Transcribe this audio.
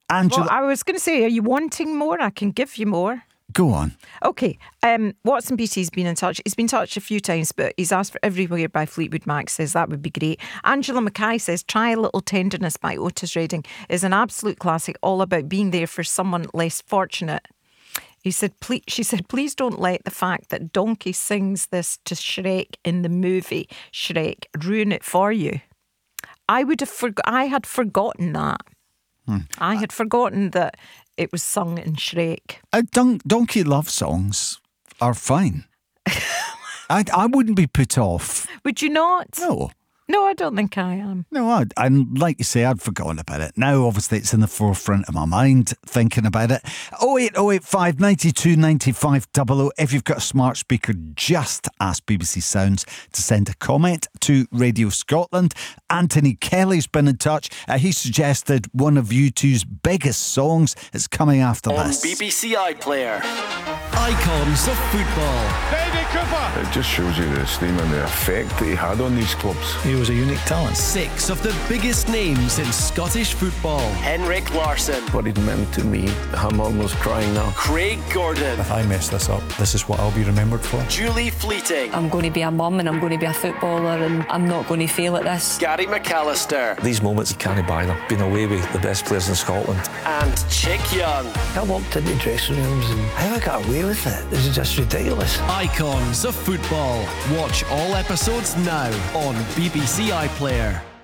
Angela... Well, I was going to say, are you wanting more? I can give you more. Go on. Okay, Watson BT's been in touch. He's been in touch a few times, but he's asked for Everywhere by Fleetwood Mac, says that would be great. Angela Mackay says Try a Little Tenderness by Otis Redding is an absolute classic, all about being there for someone less fortunate. She said, please don't let the fact that Donkey sings this to Shrek in the movie Shrek ruin it for you. I had forgotten that. I had forgotten that it was sung in Shrek. Donkey love songs are fine. I wouldn't be put off. Would you not? No, I don't think I am. No, I'd like to say I'd forgotten about it. Now, obviously, it's in the forefront of my mind, thinking about it. 08085 92 95 00. If you've got a smart speaker, just ask BBC Sounds to send a comment to Radio Scotland. Anthony Kelly's been in touch. He suggested one of U2's biggest songs. It's coming after this. On BBC iPlayer. Icons of football. David Cooper. It just shows you the esteem and the effect that he had on these clubs. He was a unique talent. 6 of the biggest names in Scottish football. Henrik Larsson. What it meant to me, I'm almost crying now. Craig Gordon. If I mess this up, this is what I'll be remembered for. Julie Fleeting. I'm going to be a mum and I'm going to be a footballer and I'm not going to fail at this. Gary McAllister. These moments, you can't buy them. Been away with the best players in Scotland. And Chick Young. I walked into dressing rooms and how I got away with it. This is just ridiculous. Icons of football. Watch all episodes now on BBC iPlayer.